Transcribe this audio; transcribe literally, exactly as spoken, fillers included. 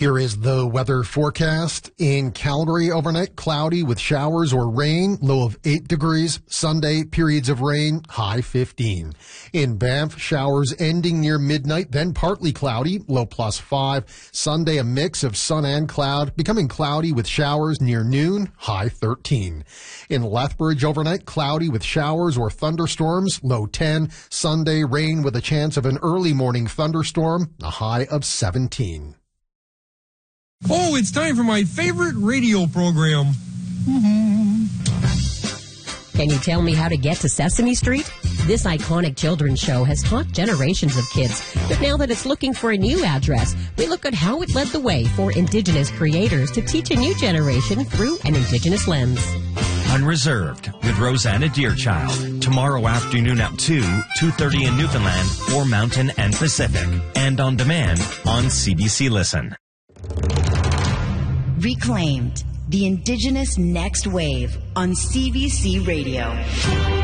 Here is the weather forecast. In Calgary, overnight, cloudy with showers or rain, low of eight degrees. Sunday, periods of rain, high fifteen. In Banff, showers ending near midnight, then partly cloudy, low plus five. Sunday, a mix of sun and cloud, becoming cloudy with showers near noon, high thirteen. In Lethbridge, overnight, cloudy with showers or thunderstorms, low ten. Sunday, rain with a chance of an early morning thunderstorm, a high of seventeen. Oh, it's time for my favorite radio program. Can you tell me how to get to Sesame Street? This iconic children's show has taught generations of kids, but now that it's looking for a new address, we look at how it led the way for Indigenous creators to teach a new generation through an Indigenous lens. Unreserved with Rosanna Deerchild. Tomorrow afternoon at two, two thirty in Newfoundland or Mountain and Pacific. And on demand on C B C Listen. Reclaimed, the Indigenous Next Wave on C B C Radio.